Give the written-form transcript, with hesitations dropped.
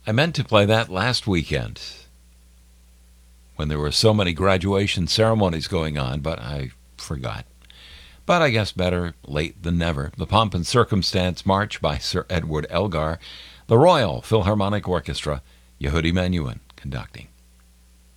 I meant to play that last weekend when there were so many graduation ceremonies going on, but I forgot. But I guess better late than never. The Pomp and Circumstance March by Sir Edward Elgar, the Royal Philharmonic Orchestra, Yehudi Menuhin conducting.